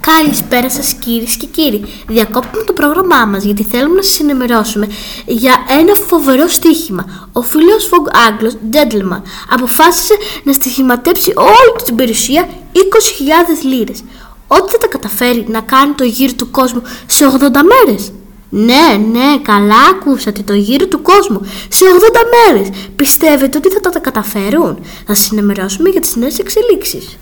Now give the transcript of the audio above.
Καλησπέρα σας κυρίες και κύριοι. Διακόπτουμε το πρόγραμμά μας γιατί θέλουμε να σας ενημερώσουμε για ένα φοβερό στοίχημα. Ο φίλος Φογκ Άγγλος, gentleman, αποφάσισε να στοιχηματέψει όλη την περιουσία 20.000 λίρες. Ότι θα τα καταφέρει να κάνει το γύρο του κόσμου σε 80 μέρες. Ναι, καλά ακούσατε, το γύρο του κόσμου σε 80 μέρες. Πιστεύετε ότι θα τα καταφέρουν? Θα σας ενημερώσουμε για τις νέες εξελίξεις.